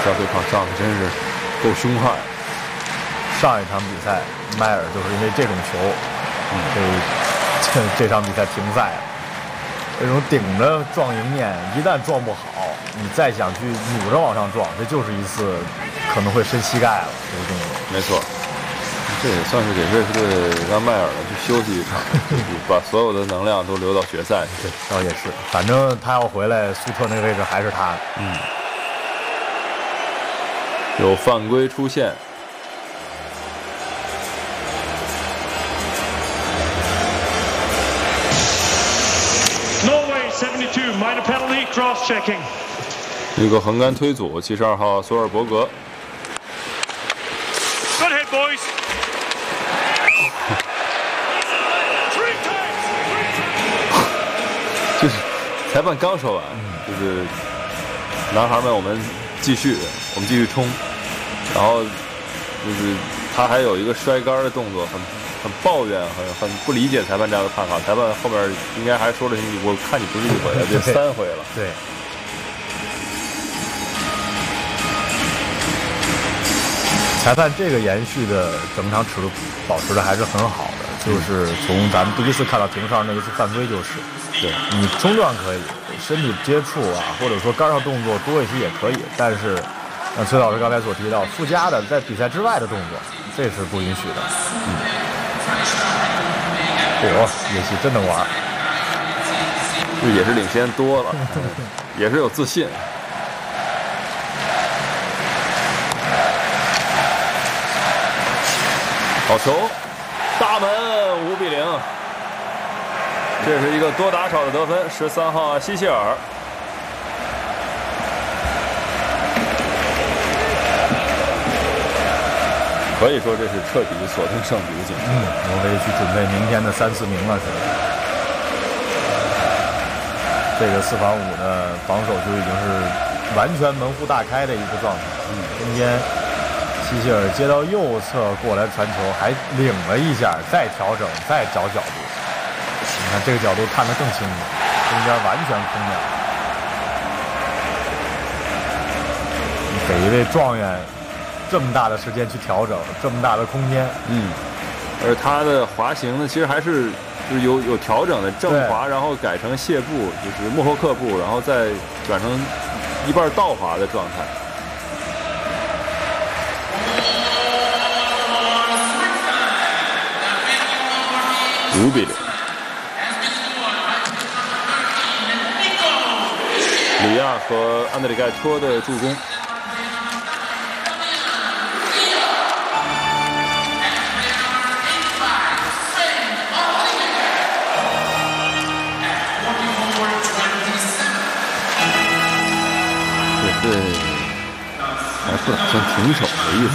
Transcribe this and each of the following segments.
小腿膀上的真是够凶悍。 上一场比赛，迈尔就是因为这种球，这场比赛停赛了。这种顶着撞迎面，一旦撞不好，你再想去努着往上撞，这就是一次可能会伸膝盖了这个动作。 没错，这也算是给瑞士队让迈尔去休息一场，把所有的能量都留到决赛去。 倒也是，反正他要回来，苏特那个位置还是他。 有犯规出现。 Norway 72 minor penalty cross checking。 一个横杆推阻，72号索尔伯格。 Good hit, boys。 就是裁判刚说完，就是男孩们，我们继续冲，然后就是他还有一个摔杆的动作，很抱怨，很不理解裁判这样的判罚。裁判后面应该还说了我看你不是一回了，变3回了。 对。裁判这个延续的整场尺度保持的还是很好的，就是从咱们第一次看到廷上那一次犯规就是，对你冲撞可以，身体接触啊，或者说杆上动作多一些也可以，但是像崔老师刚才所提到附加的在比赛之外的动作，这是不允许的。也许真能玩， 也是领先多了，也是有自信。好球，大门5-0，这是一个多打少的得分。13号希谢尔，可以说这是彻底锁定胜局的景象。 挪威去准备明天的3、4名了，是吧？这个4防5的防守就已经是完全门户大开的一个状态。中间希谢尔接到右侧过来传球，还领了一下，再调整，再找角度。你看这个角度看得更清楚，中间完全空掉。给一位状元这么大的时间去调整，这么大的空间， 而他的滑行呢，其实还是就是有调整的，正滑，然后改成卸步，就是莫霍克步，然后再转成一半倒滑的状态。5-0，里亚和安德里盖托的助攻。对，还不打算停手的意思。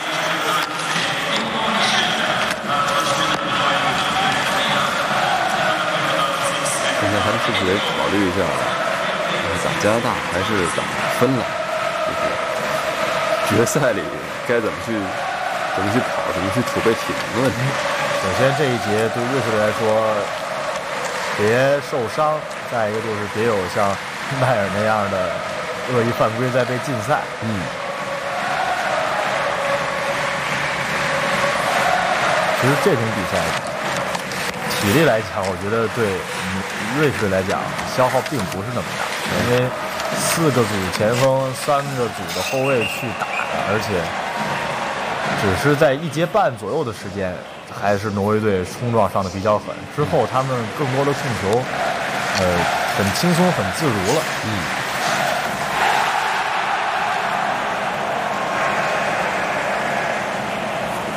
现在他们是不是得考虑一下，打加拿大还是打芬兰？就是决赛里该怎么去跑，怎么去储备体能的问题。 首先这一节对瑞士队来说，别受伤；再一个就是别有像迈尔那样的恶意犯规再被禁赛。其实这种比赛体力来讲，我觉得对瑞士队来讲消耗并不是那么大，因为4个组前锋、3个组的后卫去打，而且只是在1节半左右的时间，还是挪威队冲撞上的比较狠。之后他们更多的控球，很轻松、很自如了。